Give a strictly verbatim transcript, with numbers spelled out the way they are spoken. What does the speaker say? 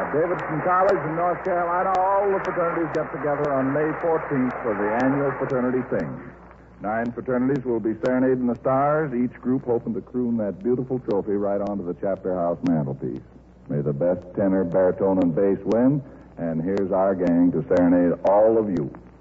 Davidson College in North Carolina, all the fraternities get together on May fourteenth for the annual fraternity sing. Nine fraternities will be serenading the stars, each group hoping to croon that beautiful trophy right onto the chapter house mantelpiece. May the best tenor, baritone, and bass win, and here's our gang to serenade all of you.